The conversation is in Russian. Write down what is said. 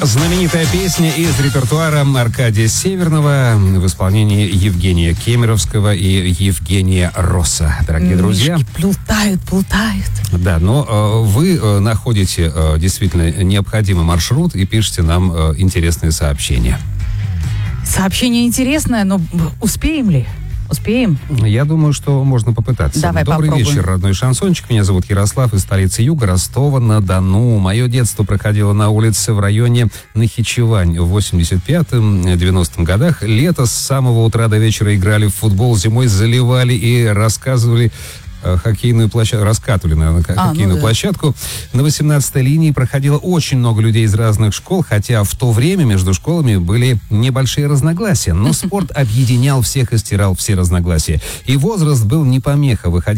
Знаменитая песня из репертуара Аркадия Северного в исполнении Евгения Кемеровского и Евгения Росса. Дорогие друзья. Плутают. Да, но вы находите действительно необходимый маршрут и пишете нам интересные сообщения. Сообщение интересное, но успеем ли? Успеем? Я думаю, что можно попытаться. Давай Добрый попробуем. вечер, родной шансончик. Меня зовут Ярослав из столицы Юга, Ростова-на-Дону. Мое детство проходило на улице в районе Нахичевань. В 85-90 годах лето с самого утра до вечера играли в футбол, зимой заливали и раскатывали, наверное, хоккейную площадку. На 18-й линии проходило очень много людей из разных школ, хотя в то время между школами были небольшие разногласия. Но спорт объединял всех и стирал все разногласия. И возраст был не помеха. Выходить